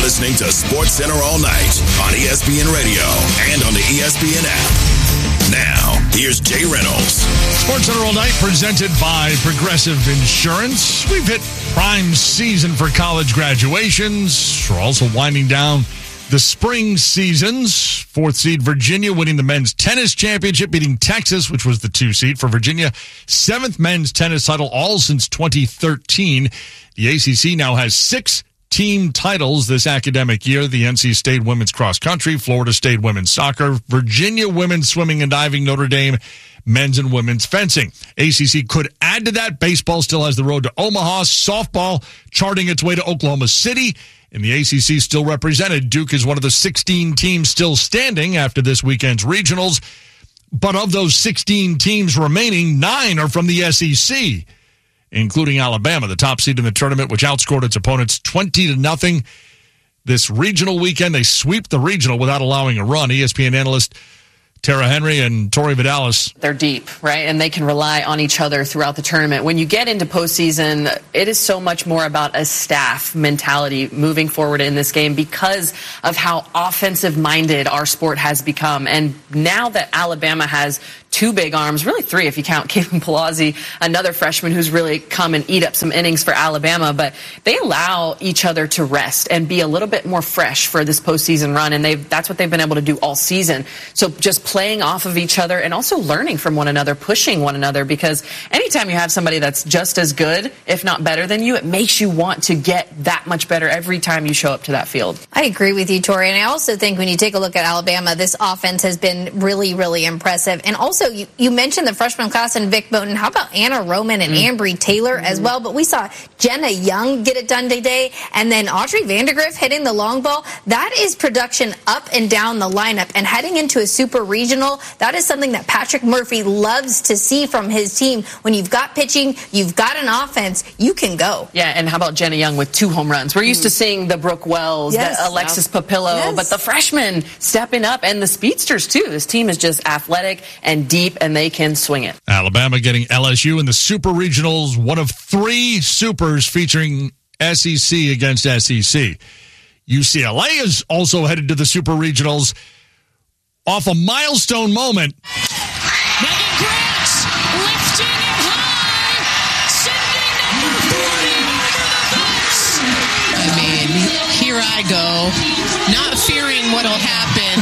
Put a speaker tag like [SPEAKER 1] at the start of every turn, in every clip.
[SPEAKER 1] listening to SportsCenter All Night on ESPN Radio and on the ESPN app. Now, here's Jay Reynolds.
[SPEAKER 2] SportsCenter All Night presented by Progressive Insurance. We've hit prime season for college graduations. We're also winding down the spring seasons. Fourth seed Virginia winning the men's tennis championship, beating Texas, which was the 2 seed for Virginia. 7th men's tennis title, all since 2013. The ACC now has 6 team titles this academic year. The NC State women's cross country, Florida State women's soccer, Virginia women's swimming and diving, Notre Dame men's and women's fencing. ACC could add to that. Baseball still has the road to Omaha. Softball charting its way to Oklahoma City. And the ACC still represented. Duke is one of the 16 teams still standing after this weekend's regionals. But of those 16 teams remaining, 9 are from the SEC, including Alabama, the top seed in the tournament, which outscored its opponents 20-0. This regional weekend, they sweep the regional without allowing a run. ESPN analyst Tara Henry and Tori Vidalis.
[SPEAKER 3] They're deep, right? And they can rely on each other throughout the tournament. When you get into postseason, it is so much more about a staff mentality moving forward in this game because of how offensive-minded our sport has become. And now that Alabama has 2 big arms, really 3 if you count Caitlin Palazzi, another freshman who's really come and eat up some innings for Alabama, but they allow each other to rest and be a little bit more fresh for this postseason run, and that's what they've been able to do all season. So just playing off of each other and also learning from one another, pushing one another, because anytime you have somebody that's just as good, if not better than you, it makes you want to get that much better every time you show up to that field.
[SPEAKER 4] I agree with you, Tori, and I also think when you take a look at Alabama, this offense has been really, really impressive. And also, you mentioned the freshman class and Vic Moten. How about Anna Roman and Ambry Taylor as well? But we saw Jenna Young get it done today, and then Audrey Vandergriff hitting the long ball. That is production up and down the lineup. And heading into a super regional, that is something that Patrick Murphy loves to see from his team. When you've got pitching, you've got an offense, you can go.
[SPEAKER 3] Yeah, and how about Jenna Young with 2 home runs? We're used to seeing the Brooke Wells, the Alexis Papillo, but the freshmen stepping up, and the speedsters too. This team is just athletic and deep, and they can swing it.
[SPEAKER 2] Alabama getting LSU in the Super Regionals, one of 3 supers featuring SEC against SEC. UCLA is also headed to the Super Regionals off a milestone moment.
[SPEAKER 5] Megan Grant lifting it high, sending number 40 over the fence.
[SPEAKER 6] I mean, here I go, not fearing what'll happen.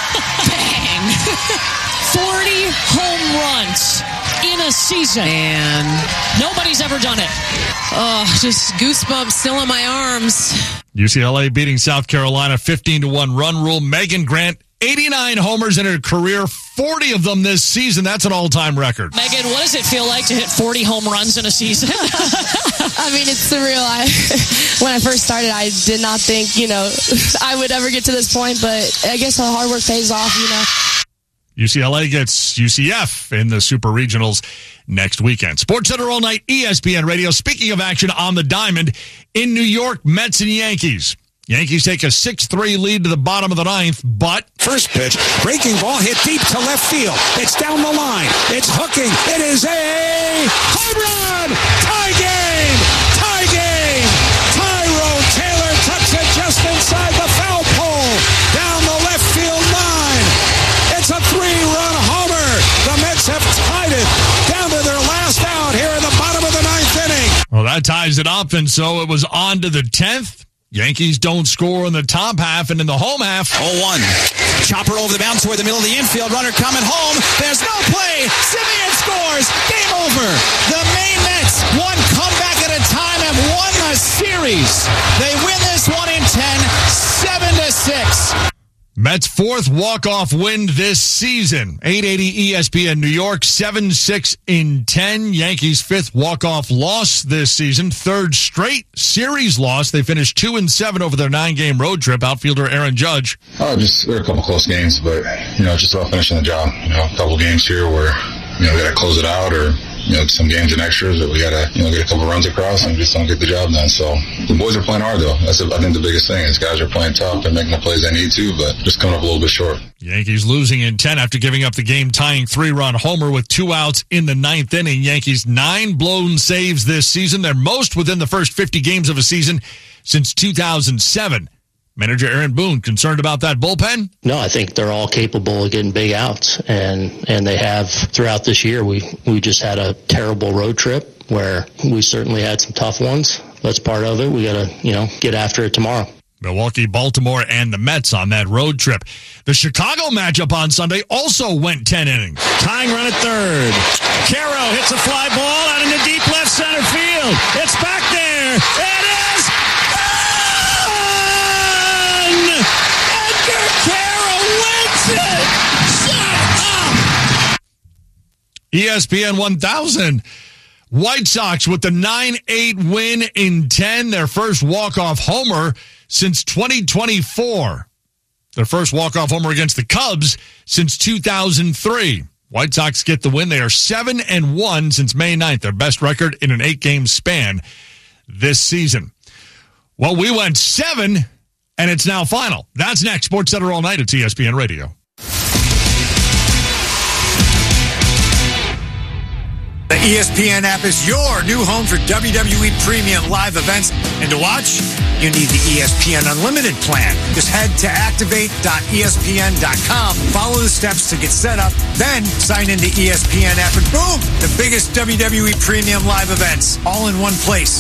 [SPEAKER 6] Bang.
[SPEAKER 5] 40 home runs in a season.
[SPEAKER 6] And
[SPEAKER 5] nobody's ever done it.
[SPEAKER 6] Oh, just goosebumps still in my arms.
[SPEAKER 2] UCLA beating South Carolina 15-1 run rule. Megan Grant, 89 homers in her career, 40 of them this season. That's an all-time record.
[SPEAKER 5] Megan, what does it feel like to hit 40 home runs in a season?
[SPEAKER 7] I mean, it's surreal. When I first started, I did not think, I would ever get to this point, but I guess the hard work pays off,
[SPEAKER 2] UCLA gets UCF in the Super Regionals next weekend. SportsCenter All Night, ESPN Radio. Speaking of action on the diamond, in New York, Mets and Yankees. Yankees take a 6-3 lead to the bottom of the 9th, but...
[SPEAKER 8] First pitch, breaking ball hit deep to left field. It's down the line. It's hooking. It is a home run! Tie game! Tie game! Tyrone Taylor tucks it just inside the foul pole. Down the left field line. It's a 3-run homer. The Mets have tied it down to their last out here in the bottom of the 9th inning.
[SPEAKER 2] Well, that ties it up, and so it was on to the 10th. Yankees don't score in the top half, and in the home half...
[SPEAKER 9] 0-1. Chopper over the bounce toward the middle of the infield. Runner coming home. There's no play. Simeon scores. Game over. The Maine Mets, one comeback at a time, have won the series. They win this one in 10, 7-6.
[SPEAKER 2] Mets' 4th walk-off win this season. 880 ESPN New York, 7-6 in 10. Yankees' 5th walk-off loss this season. 3rd straight series loss. They finished 2-7 over their 9-game road trip. Outfielder Aaron Judge.
[SPEAKER 10] There were a couple close games, but, just about finishing the job. A couple games here where, we got to close it out, or some games in extras that we got to, get a couple runs across and just don't get the job done. So the boys are playing hard, though. That's, I think, the biggest thing is guys are playing tough and making the plays they need to, but just coming up a little bit short.
[SPEAKER 2] Yankees losing in 10 after giving up the game-tying 3-run homer with 2 outs in the 9th inning. Yankees 9 blown saves this season. Their most within the first 50 games of a season since 2007. Manager Aaron Boone concerned about that bullpen?
[SPEAKER 11] No, I think they're all capable of getting big outs, and they have throughout this year. We just had a terrible road trip where we certainly had some tough ones. That's part of it. We got to, get after it tomorrow.
[SPEAKER 2] Milwaukee, Baltimore, and the Mets on that road trip. The Chicago matchup on Sunday also went 10 innings.
[SPEAKER 8] Tying run at third. Caro hits a fly ball out into deep left center field. It's back there. It is gone! Edgar Caro wins it! Shut up!
[SPEAKER 2] ESPN 1000. White Sox with the 9-8 win in 10. Their first walk-off homer since 2024. Their first walk-off homer against the Cubs since 2003. White Sox get the win. They are 7-1 since May 9th, their best record in an 8-game span this season. Well, we went 7, and it's now final. That's next. Sports Center all night at ESPN Radio.
[SPEAKER 12] The ESPN app is your new home for WWE Premium live events. And to watch, you need the ESPN Unlimited plan. Just head to activate.espn.com, follow the steps to get set up, then sign into ESPN app, and boom, the biggest WWE Premium live events all in one place.